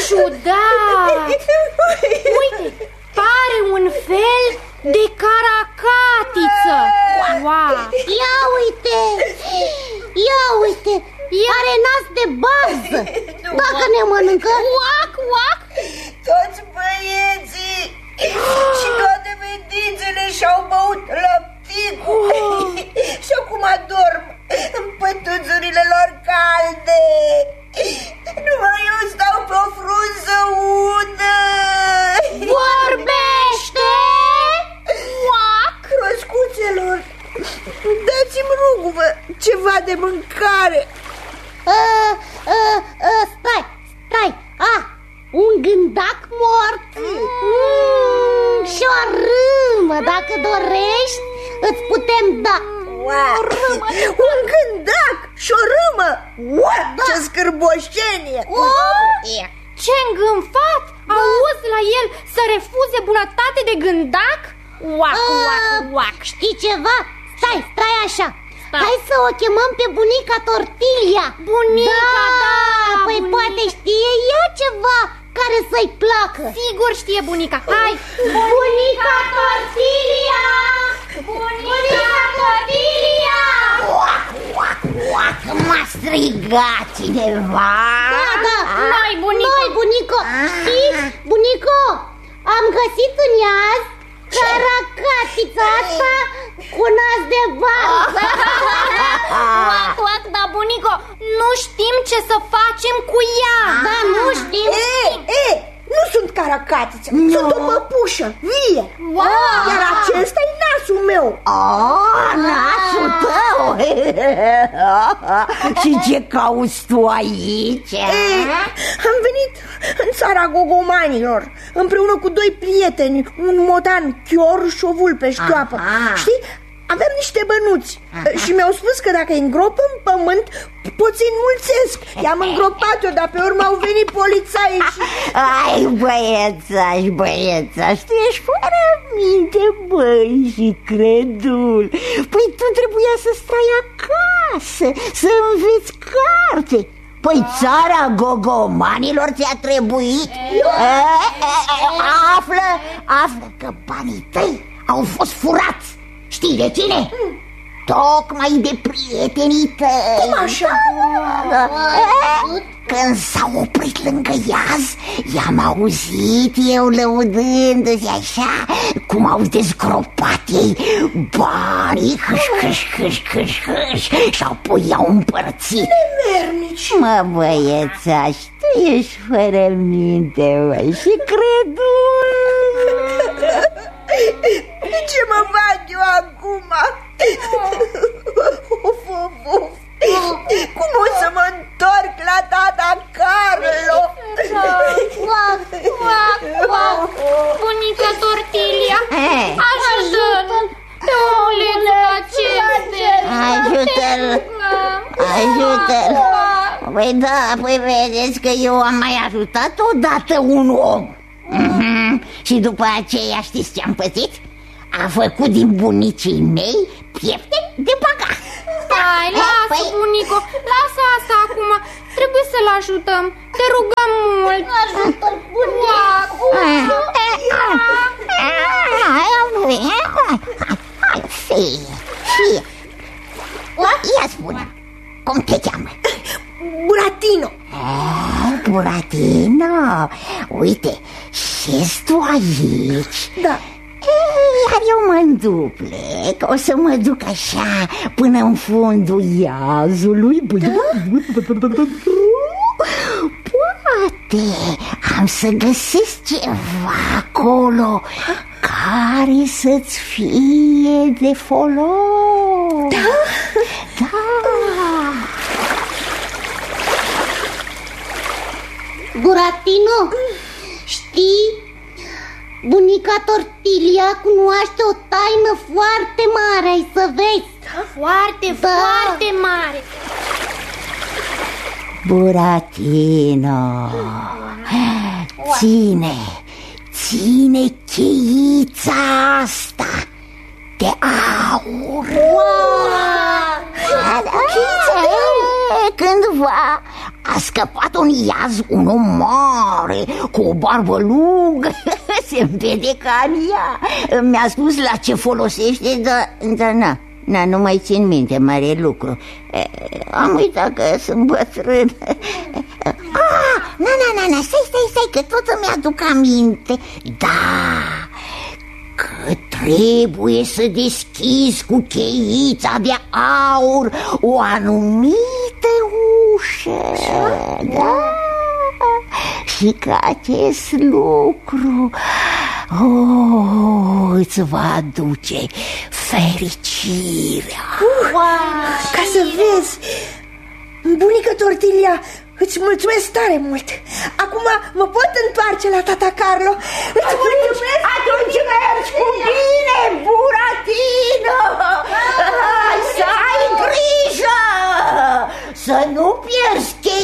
ciudat! Uite, pare un fel de caracatiță. Wow. Ia uite! Ia uite! Are nas de bază. Dacă ne mănâncă, Uac, uac. Toți băieții și toate fetițele și-au băut lăpticul și acum adorm în pătuțurile lor calde. Numai eu stau pe o frunză udă. Vorbește! Uac! Roscuțelor, dați-mi, rugă-vă, ceva de mâncare. Stai. Un gândac mort și o râmă. Dacă dorești, îți putem da. Un gândac și o râmă. Ce scârboșenie. Ce îngânfat! Auzi la el să refuze bunătate de gândac? Uac, uac, uac. Știi ceva? Stai așa. Hai să o chemăm pe bunica Tortilia. Bunica, da, păi bunica. poate știe ea ceva care să-i placă. Sigur știe bunica. Hai! Bunica Tortilia! Bunica Tortilia! Oac, m-a strigat cineva. Da, Noi, bunico. Noi, bunico. Știi, bunico, am găsit în iaz caracatița asta cu nas de varză. Uac, uac, da, bunico, nu știm ce să facem cu ea. Da, nu știm. Nu sunt caracatiță, sunt o păpușă vie. Iar acesta e nasul meu. Nasul tău. Și ce cauți tu aici? Am venit în țara gogomanilor împreună cu doi prieteni, un motan, chior și o vulpe șchioapă. Știi? Aveam niște bănuți și mi-au spus că dacă îi îngrop în pământ pot să-i înmulțesc. I-am îngropat eu, dar pe urmă au venit polițaii și... Ai, băiețaș, tu ești fără minte, băi, și credul. Păi tu trebuia să stai acasă, să înveți carte. Păi țara gogomanilor ți-a trebuit? Află că banii tăi au fost furați. Știi de cine? Tocmai de prietenii tăi. Cum așa? Când s-au oprit lângă iaz, i-am auzit eu lăudându-se așa cum au dezgropat ei banii, hâș, și apoi i-au împărțit. Nemernici. Mă, băiețaș, tu ești fără minte, băi, și credul. Ce mă fac eu acum? Cum o să mă întorc la tata Carlo? Bunica Tortilia, ajută-l pe omulețul acesta. Ajută-l. Păi da, păi vedeți că eu am mai ajutat odată un om. Și după aceea știți ce am pățit? A făcut din bunicii mei piepte de băgat. Stai, lasă, bunico, lasă asta acum. Trebuie să-l ajutăm. Te rugăm mult. Ajută-l, bunico. Hai, fie. Ia spune, cum te cheamă? Buratino. Buratino, uite, șezi tu aici? Da. Iar eu mă înduplec, o să mă duc așa până în fundul iazului. Poate am să găsesc ceva acolo care să-ți fie de folos. Da. Buratino, știi? Bunica Tortilia cunoaște o taină foarte mare, ai să vezi. Foarte mare. Buratino, ține cheița asta de aur. Cândva a scăpat un iaz, un om mare, cu o barbă lungă, se vede ca în ea. Mi-a spus la ce folosește, dar nu mai țin minte mare lucru. Am uitat că sunt bătrân. Stai, că tot îmi aduc aminte. Da, că trebuie să deschizi cu cheița de aur o anumită ușă. Da? Și că acest lucru îți va aduce fericirea. Ca să vezi, bunică Tortilia, îți mulțumesc tare mult. Acum mă pot întoarce la tata Carlo. Îți mulțumesc. Atunci mergi cu bine, Buratino. Să ai grijă, să nu pierzi